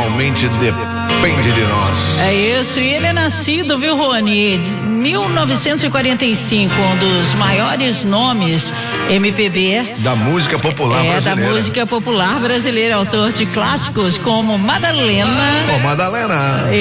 realmente depende de nós. É isso, e ele é nascido, viu, Rony, 1945, um dos maiores nomes MPB da música popular brasileira. Da música popular brasileira, autor de clássicos como Madalena. Madalena.